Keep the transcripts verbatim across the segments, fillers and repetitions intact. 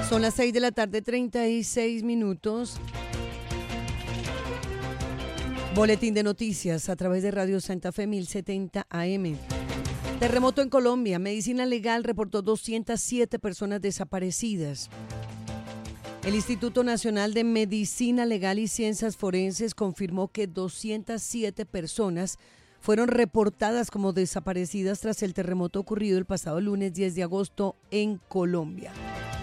Son las seis de la tarde, treinta y seis minutos. Boletín de noticias a través de Radio Santa Fe mil setenta A M. Terremoto en Colombia. Medicina Legal reportó doscientas siete personas desaparecidas. El Instituto Nacional de Medicina Legal y Ciencias Forenses confirmó que doscientas siete personas fueron reportadas como desaparecidas tras el terremoto ocurrido el pasado lunes diez de agosto en Colombia.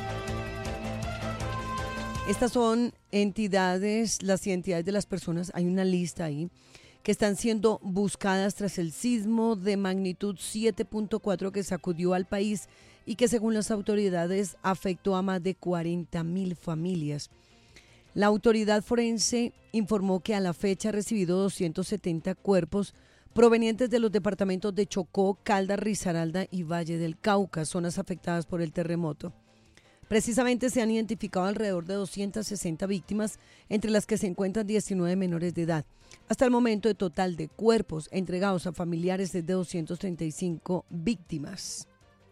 Estas son entidades, las identidades de las personas, hay una lista ahí, que están siendo buscadas tras el sismo de magnitud siete punto cuatro que sacudió al país y que según las autoridades afectó a más de cuarenta mil familias. La autoridad forense informó que a la fecha ha recibido doscientos setenta cuerpos provenientes de los departamentos de Chocó, Caldas, Risaralda y Valle del Cauca, zonas afectadas por el terremoto. Precisamente se han identificado alrededor de doscientas sesenta víctimas, entre las que se encuentran diecinueve menores de edad. Hasta el momento, el total de cuerpos entregados a familiares es de doscientas treinta y cinco víctimas.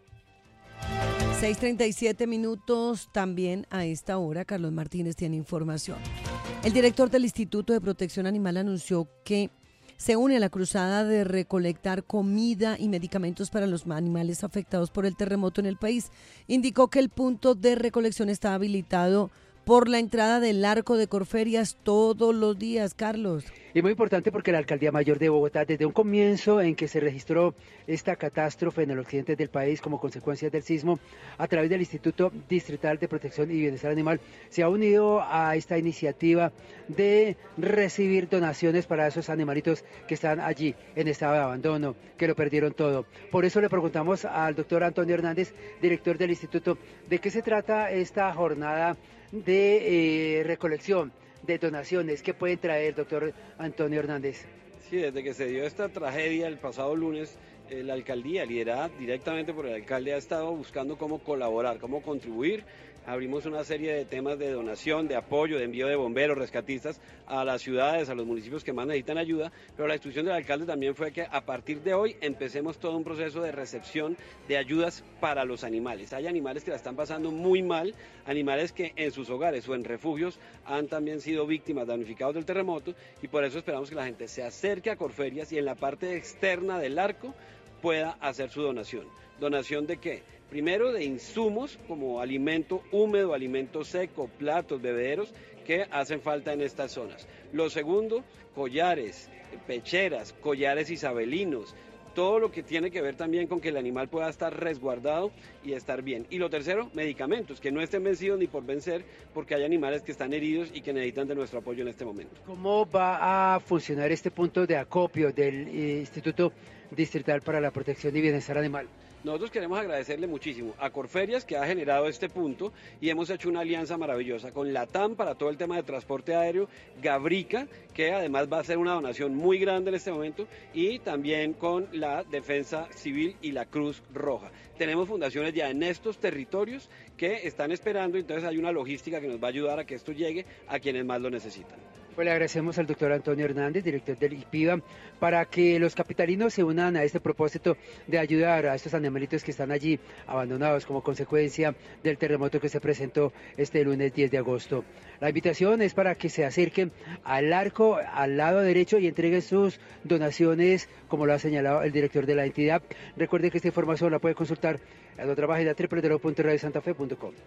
seis treinta y siete minutos, también a esta hora Carlos Martínez tiene información. El director del Instituto de Protección Animal anunció que se une a la cruzada de recolectar comida y medicamentos para los animales afectados por el terremoto en el país. Indicó que el punto de recolección está habilitado por la entrada del Arco de Corferias todos los días, Carlos. Y muy importante porque la Alcaldía Mayor de Bogotá, desde un comienzo en que se registró esta catástrofe en el occidente del país como consecuencia del sismo, a través del Instituto Distrital de Protección y Bienestar Animal, se ha unido a esta iniciativa de recibir donaciones para esos animalitos que están allí en estado de abandono, que lo perdieron todo. Por eso le preguntamos al doctor Antonio Hernández, director del instituto, de qué se trata esta jornada de eh, recolección de donaciones. ¿Qué pueden traer, doctor Antonio Hernández? Sí, desde que se dio esta tragedia el pasado lunes, eh, la alcaldía, liderada directamente por el alcalde, ha estado buscando cómo colaborar, cómo contribuir. Abrimos una serie de temas de donación, de apoyo, de envío de bomberos, rescatistas a las ciudades, a los municipios que más necesitan ayuda, pero la instrucción del alcalde también fue que a partir de hoy empecemos todo un proceso de recepción de ayudas para los animales. Hay animales que la están pasando muy mal, animales que en sus hogares o en refugios han también sido víctimas, damnificados del terremoto, y por eso esperamos que la gente se acerque a Corferias y en la parte externa del arco pueda hacer su donación. ¿Donación de qué? Primero, de insumos como alimento húmedo, alimento seco, platos, bebederos que hacen falta en estas zonas. Lo segundo, collares, pecheras, collares isabelinos, todo lo que tiene que ver también con que el animal pueda estar resguardado y estar bien. Y lo tercero, medicamentos, que no estén vencidos ni por vencer, porque hay animales que están heridos y que necesitan de nuestro apoyo en este momento. ¿Cómo va a funcionar este punto de acopio del eh, Instituto Distrital para la Protección y Bienestar Animal? Nosotros queremos agradecerle muchísimo a Corferias, que ha generado este punto, y hemos hecho una alianza maravillosa con LATAM para todo el tema de transporte aéreo, Gabrica, que además va a hacer una donación muy grande en este momento, y también con la Defensa Civil y la Cruz Roja. Tenemos fundaciones ya en estos territorios que están esperando, entonces hay una logística que nos va a ayudar a que esto llegue a quienes más lo necesitan. Pues le agradecemos al doctor Antonio Hernández, director del IPIBA, para que los capitalinos se unan a este propósito de ayudar a estos animalitos que están allí abandonados como consecuencia del terremoto que se presentó este lunes diez de agosto. La invitación es para que se acerquen al arco, al lado derecho, y entreguen sus donaciones, como lo ha señalado el director de la entidad. Recuerde que esta información la puede consultar en nuestra página doble u doble u doble u punto radio santa fe punto com.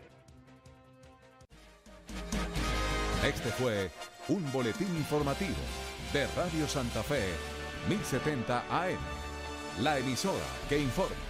Este fue un boletín informativo de Radio Santa Fe mil setenta A M, la emisora que informa.